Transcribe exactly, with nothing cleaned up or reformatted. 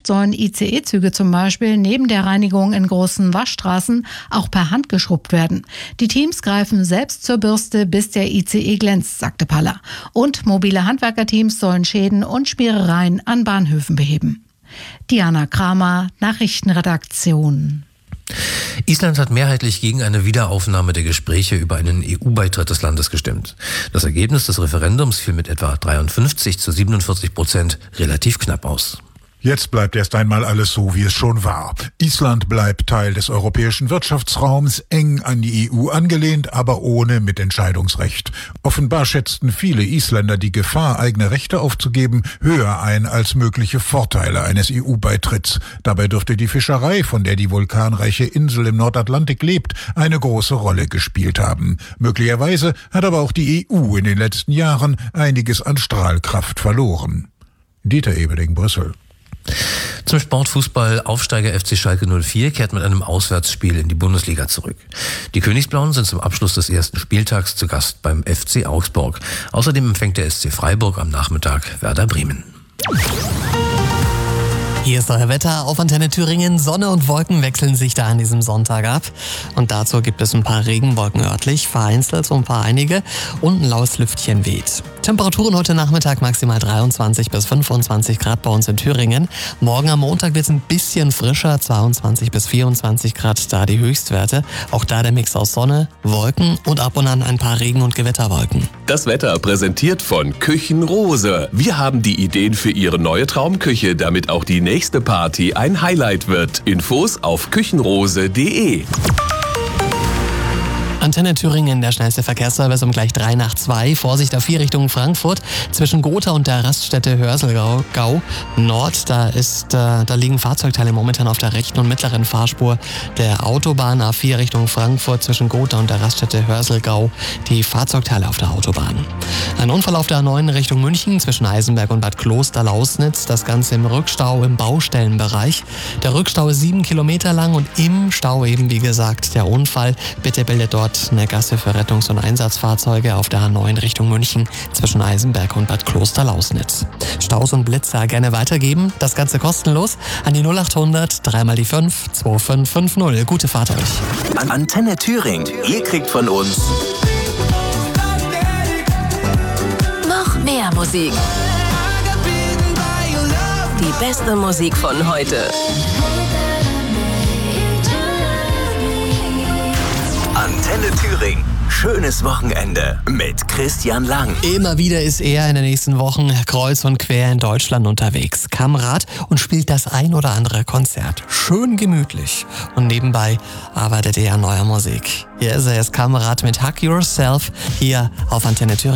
sollen I C E-Züge zum Beispiel neben der Reinigung in großen Waschstraßen auch per Hand geschrubbt werden. Die Teams greifen selbst zur Bürste, bis der I C E glänzt, sagte Paller. Und mobile Handwerkerteams sollen Schäden und Spierereien an Bahnhöfen beheben. Diana Kramer, Nachrichtenredaktion. Island hat mehrheitlich gegen eine Wiederaufnahme der Gespräche über einen E U-Beitritt des Landes gestimmt. Das Ergebnis des Referendums fiel mit etwa dreiundfünfzig zu siebenundvierzig Prozent relativ knapp aus. Jetzt bleibt erst einmal alles so, wie es schon war. Island bleibt Teil des europäischen Wirtschaftsraums, eng an die E U angelehnt, aber ohne Mitentscheidungsrecht. Offenbar schätzten viele Isländer die Gefahr, eigene Rechte aufzugeben, höher ein als mögliche Vorteile eines E U-Beitritts. Dabei dürfte die Fischerei, von der die vulkanreiche Insel im Nordatlantik lebt, eine große Rolle gespielt haben. Möglicherweise hat aber auch die E U in den letzten Jahren einiges an Strahlkraft verloren. Dieter Ebeling, Brüssel. Zum Sportfußball. Aufsteiger F C Schalke null vier kehrt mit einem Auswärtsspiel in die Bundesliga zurück. Die Königsblauen sind zum Abschluss des ersten Spieltags zu Gast beim F C Augsburg. Außerdem empfängt der S C Freiburg am Nachmittag Werder Bremen. Hier ist euer Wetter auf Antenne Thüringen. Sonne und Wolken wechseln sich da an diesem Sonntag ab. Und dazu gibt es ein paar Regenwolken örtlich, vereinzelt so ein paar einige und ein laues Lüftchen weht. Temperaturen heute Nachmittag maximal dreiundzwanzig bis fünfundzwanzig Grad bei uns in Thüringen. Morgen am Montag wird es ein bisschen frischer, zweiundzwanzig bis vierundzwanzig Grad, da die Höchstwerte. Auch da der Mix aus Sonne, Wolken und ab und an ein paar Regen- und Gewitterwolken. Das Wetter präsentiert von Küchenrose. Wir haben die Ideen für Ihre neue Traumküche, damit auch die nächste Party ein Highlight wird. Infos auf küchenrose punkt de. Antenne Thüringen, der schnellste Verkehrsservice um gleich drei nach zwei. Vorsicht auf vier Richtung Frankfurt. Zwischen Gotha und der Raststätte Hörselgau Gau Nord, da, ist, äh, da liegen Fahrzeugteile momentan auf der rechten und mittleren Fahrspur der Autobahn. A vier Richtung Frankfurt zwischen Gotha und der Raststätte Hörselgau. Die Fahrzeugteile auf der Autobahn. Ein Unfall auf der A neun Richtung München zwischen Eisenberg und Bad Kloster-Lausnitz. Das Ganze im Rückstau im Baustellenbereich. Der Rückstau ist sieben Kilometer lang und im Stau eben, wie gesagt, der Unfall. Bitte bildet dort eine Gasse für Rettungs- und Einsatzfahrzeuge auf der A neun Richtung München zwischen Eisenberg und Bad Kloster-Lausnitz. Staus und Blitzer gerne weitergeben. Das Ganze kostenlos an die null achthundert, dreimal die fünf, zwei fünf fünf null. Gute Fahrt euch. An Antenne Thüringen. Ihr kriegt von uns noch mehr Musik. Die beste Musik von heute. Antenne Thüringen. Schönes Wochenende mit Christian Lang. Immer wieder ist er in den nächsten Wochen kreuz und quer in Deutschland unterwegs. Kamerad und spielt das ein oder andere Konzert. Schön gemütlich. Und nebenbei arbeitet er an neuer Musik. Hier ist er, er ist Kamerad mit Hug Yourself hier auf Antenne Thüringen.